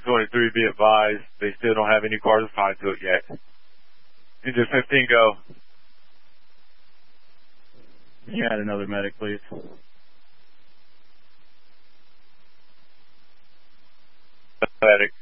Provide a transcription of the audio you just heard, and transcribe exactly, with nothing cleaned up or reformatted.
Traffic twenty-three, be advised, they still don't have any cars assigned to it yet. Engine fifteen, go. You had another medic, please. Medic.